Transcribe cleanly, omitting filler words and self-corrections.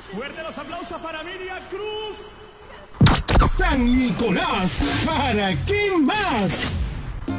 Fuerte los aplausos para Miriam Cruz. San Nicolás, ¿para qué más?